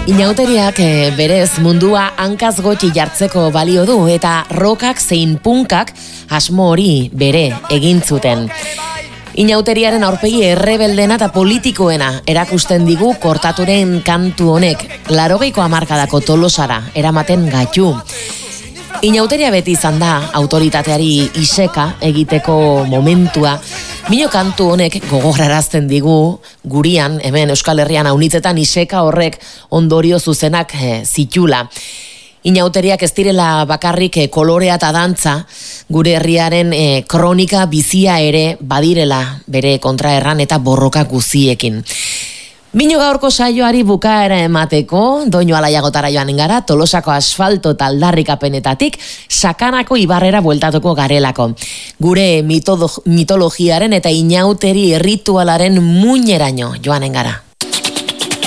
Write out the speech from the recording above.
Inauteriak berez mundua hankaz gotxi jartzeko balio du eta rockak zein punkak asmo hori bere egin zuten. Inauteriaren aurpegi errebeldena eta politikoena erakusten digu Kortaturen kantu honek, 80ko hamarkadako Tolosara eramaten gaitu. Inauteria beti izan da autoritateari iseka egiteko momentua. Mino kantu honek gogorarazten digu gurian, hemen Euskal Herrian haunitzetan iseka horrek ondorio zuzenak zitula. Inauteriak ez direla bakarrik kolorea eta dantza, gure herriaren kronika bizia ere badirela bere kontraerran eta borroka guziekin. Bino gaurko saioari bukaera emateko, doinu alaiagotara joanen gara, Tolosako asfalto eta aldarrikapenetatik, Sakanako ibarrera bueltatuko garelako. Gure mitologiaren eta inauteri erritualaren muineraino joanen gara.